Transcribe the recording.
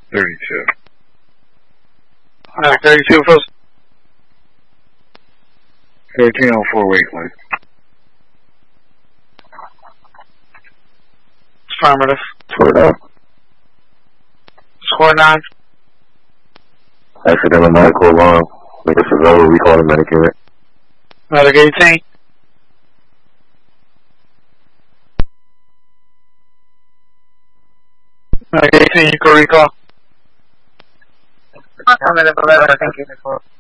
32. 32 first. 1304 weekly. Affirmative. Swear up. Score 9. Accidental medical alarm. Make us a vote. We call the Medicare. Medic 18. Medic 18, you can recall. Affirmative 11, thank you.